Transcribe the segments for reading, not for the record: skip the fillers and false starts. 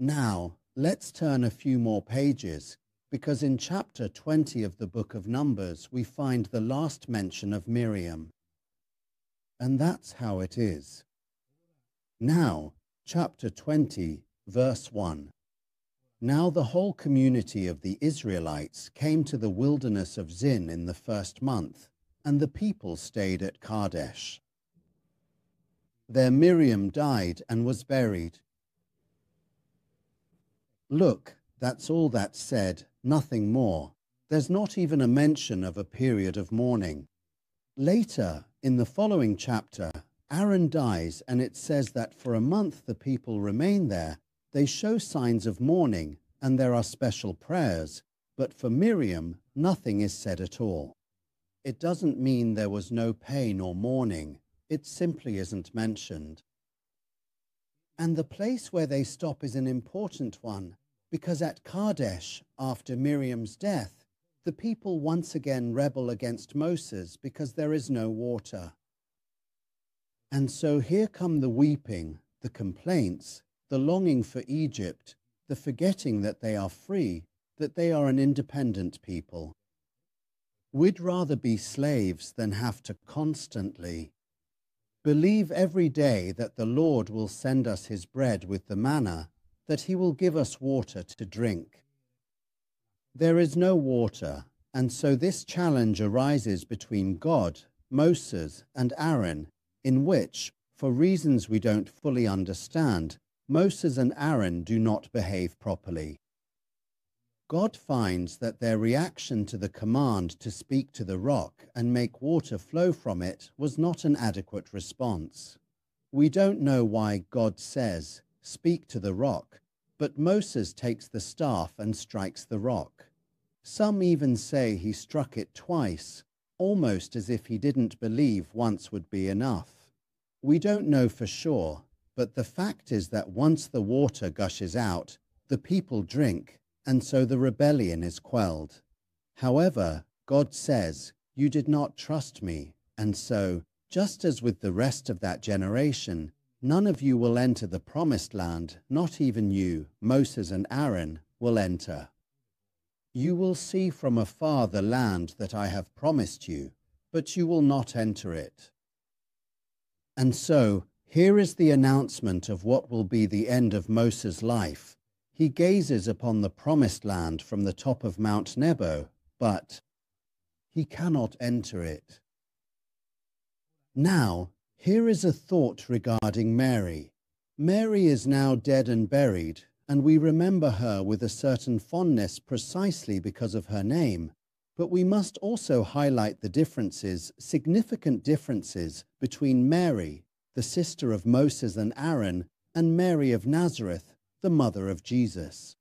Now, let's turn a few more pages, because in chapter 20 of the book of Numbers we find the last mention of Miriam. And that's how it is. Now, chapter 20, verse 1. Now the whole community of the Israelites came to the wilderness of Zin in the first month, and the people stayed at Kadesh. There Miriam died and was buried. Look, that's all that's said, nothing more. There's not even a mention of a period of mourning. Later, in the following chapter, Aaron dies, and it says that for a month the people remain there. They show signs of mourning, and there are special prayers, but for Miriam, nothing is said at all. It doesn't mean there was no pain or mourning. It simply isn't mentioned. And the place where they stop is an important one, because at Kadesh, after Miriam's death, the people once again rebel against Moses because there is no water. And so here come the weeping, the complaints, the longing for Egypt, the forgetting that they are free, that they are an independent people. We'd rather be slaves than have to constantly believe every day that the Lord will send us his bread with the manna, that he will give us water to drink. There is no water, and so this challenge arises between God, Moses, and Aaron, in which, for reasons we don't fully understand, Moses and Aaron do not behave properly. God finds that their reaction to the command to speak to the rock and make water flow from it was not an adequate response. We don't know why God says, "Speak to the rock," but Moses takes the staff and strikes the rock. Some even say he struck it twice, almost as if he didn't believe once would be enough. We don't know for sure, but the fact is that once the water gushes out, the people drink, and so the rebellion is quelled. However, God says, "You did not trust me," and so, just as with the rest of that generation, none of you will enter the promised land, not even you, Moses and Aaron, will enter. You will see from afar the land that I have promised you, but you will not enter it. And so, here is the announcement of what will be the end of Moses' life. He gazes upon the promised land from the top of Mount Nebo, but he cannot enter it. Now, here is a thought regarding Mary. Mary is now dead and buried, and we remember her with a certain fondness precisely because of her name, but we must also highlight the differences, significant differences, between Mary, the sister of Moses and Aaron, and Mary of Nazareth, the mother of Jesus.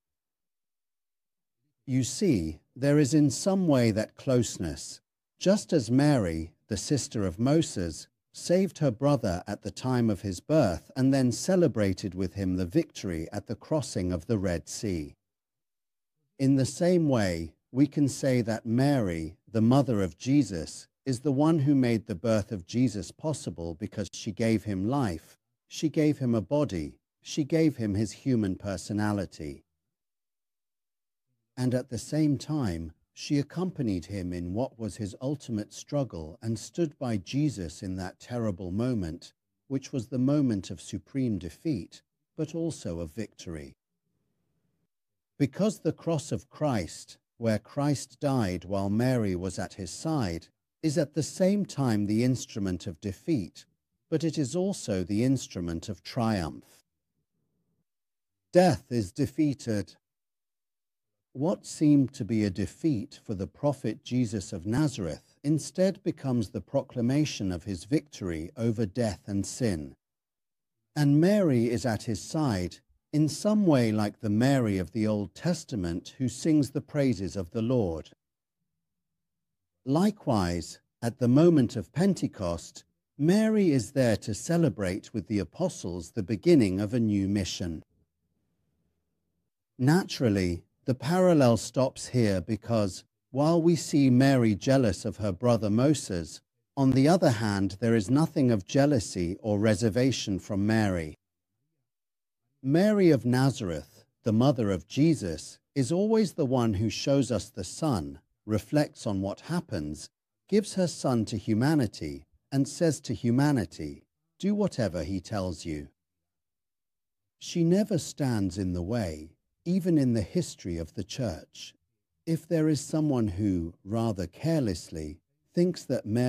You see, there is in some way that closeness. Just as Mary, the sister of Moses, saved her brother at the time of his birth and then celebrated with him the victory at the crossing of the Red Sea. In the same way, we can say that Mary, the mother of Jesus, is the one who made the birth of Jesus possible because she gave him life, she gave him a body, she gave him his human personality. And at the same time, she accompanied him in what was his ultimate struggle and stood by Jesus in that terrible moment, which was the moment of supreme defeat, but also of victory. Because the cross of Christ, where Christ died while Mary was at his side, is at the same time the instrument of defeat, but it is also the instrument of triumph. Death is defeated. What seemed to be a defeat for the prophet Jesus of Nazareth instead becomes the proclamation of his victory over death and sin. And Mary is at his side, in some way like the Mary of the Old Testament who sings the praises of the Lord. Likewise, at the moment of Pentecost, Mary is there to celebrate with the apostles the beginning of a new mission. Naturally, the parallel stops here because, while we see Mary jealous of her brother Moses, on the other hand, there is nothing of jealousy or reservation from Mary. Mary of Nazareth, The mother of Jesus is always the one who shows us the Son, reflects on what happens, gives her Son to humanity, and says to humanity, "Do whatever he tells you." She never stands in the way, even in the history of the Church. If there is someone who, rather carelessly, thinks that Mary